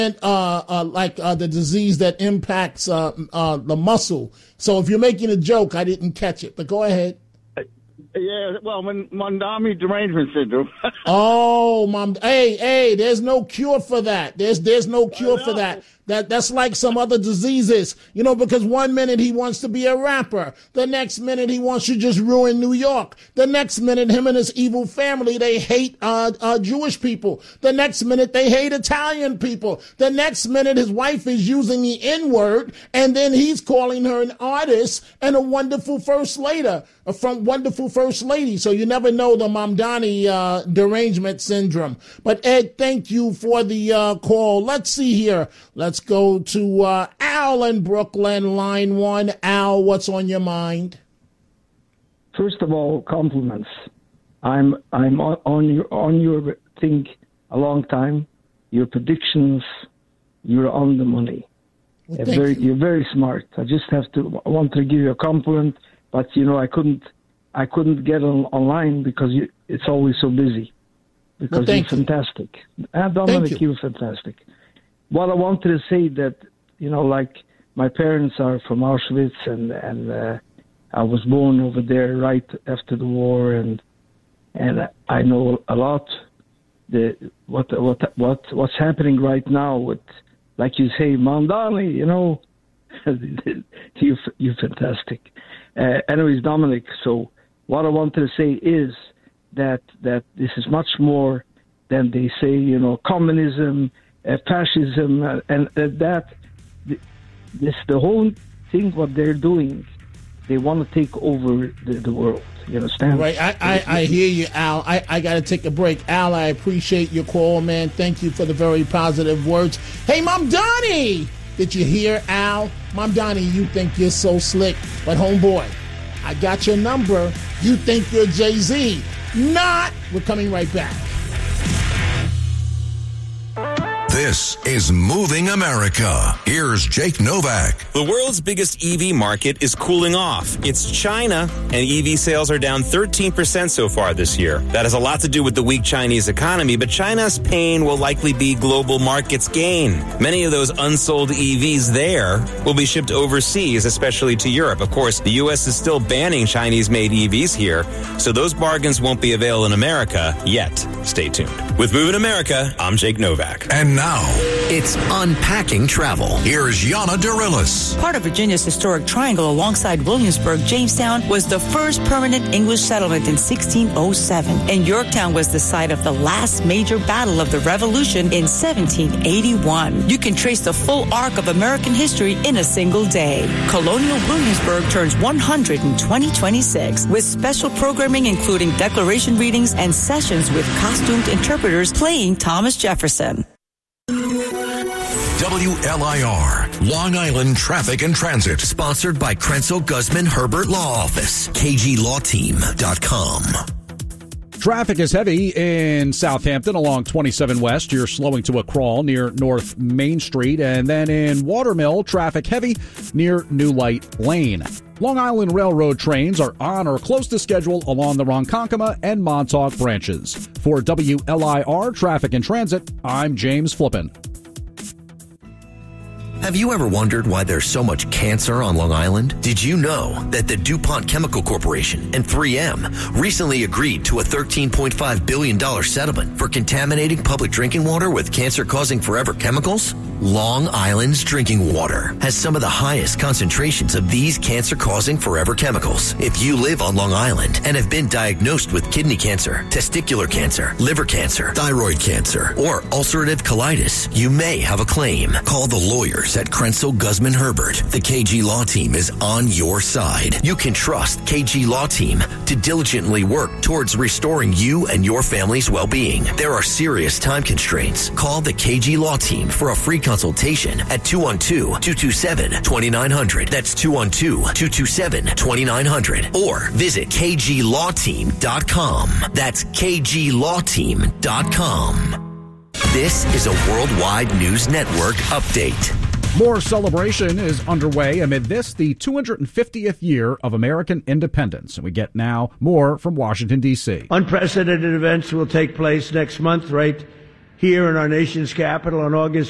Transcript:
the disease that impacts the muscle. So if you're making a joke, I didn't catch it, but go ahead. Yeah, well, Mondani derangement syndrome. Oh, Mom. Hey, there's no cure for that. There's no cure for that. That's like some other diseases, because one minute he wants to be a rapper. The next minute he wants to just ruin New York. The next minute him and his evil family, they hate Jewish people. The next minute they hate Italian people. The next minute his wife is using the N-word, and then he's calling her an artist and a wonderful first lady. So you never know the Mamdani derangement syndrome. But Ed, thank you for the call. Let's see here. Let's go to Al in Brooklyn, line 1. Al, what's on your mind? First of all, compliments. I'm on your thing a long time. Your predictions, you're on the money. Well, you're very smart. I want to give you a compliment, but I couldn't get online because it's always so busy. Because you're fantastic. Dominic, you're fantastic. What I wanted to say that, like my parents are from Auschwitz and I was born over there right after the war and I know a lot what's happening right now with, like you say, Mondani, you're fantastic. Anyways, Dominic, so what I wanted to say is that this is much more than they say, communism, fascism, and the whole thing, what they're doing, they want to take over the world. You understand? Right. I hear you, Al. I got to take a break. Al, I appreciate your call, man. Thank you for the very positive words. Hey, Mamdani! Did you hear, Al? Mamdani, you think you're so slick, but homeboy, I got your number. You think you're Jay-Z. Not. We're coming right back. This is Moving America. Here's Jake Novak. The world's biggest EV market is cooling off. It's China, and EV sales are down 13% so far this year. That has a lot to do with the weak Chinese economy, but China's pain will likely be global markets' gain. Many of those unsold EVs there will be shipped overseas, especially to Europe. Of course, the U.S. is still banning Chinese-made EVs here, so those bargains won't be available in America yet. Stay tuned. With Moving America, I'm Jake Novak. And now, it's Unpacking Travel. Here's Yana Darilis. Part of Virginia's historic triangle alongside Williamsburg, Jamestown was the first permanent English settlement in 1607. And Yorktown was the site of the last major battle of the Revolution in 1781. You can trace the full arc of American history in a single day. Colonial Williamsburg turns 100 in 2026 with special programming including declaration readings and sessions with costumed interpreters playing Thomas Jefferson. WLIR, Long Island Traffic and Transit. Sponsored by Krenzel Guzman Herbert Law Office. KGLawTeam.com. Traffic is heavy in Southampton along 27 West. You're slowing to a crawl near North Main Street. And then in Watermill, traffic heavy near New Light Lane. Long Island Railroad trains are on or close to schedule along the Ronkonkoma and Montauk branches. For WLIR Traffic and Transit, I'm James Flippin. Have you ever wondered why there's so much cancer on Long Island? Did you know that the DuPont Chemical Corporation and 3M recently agreed to a $13.5 billion settlement for contaminating public drinking water with cancer-causing forever chemicals? Long Island's drinking water has some of the highest concentrations of these cancer-causing forever chemicals. If you live on Long Island and have been diagnosed with kidney cancer, testicular cancer, liver cancer, thyroid cancer, or ulcerative colitis, you may have a claim. Call the lawyers at Krenzel Guzman Herbert. The KG Law Team is on your side. You can trust KG Law Team to diligently work towards restoring you and your family's well-being. There are serious time constraints. Call the KG Law Team for a free consultation at 212-227-2900. That's 212-227-2900. Or visit KGLawTeam.com. That's KGLawTeam.com. This is a Worldwide News Network update. More celebration is underway amid this, the 250th year of American independence. And we get now more from Washington, D.C. Unprecedented events will take place next month right here in our nation's capital on August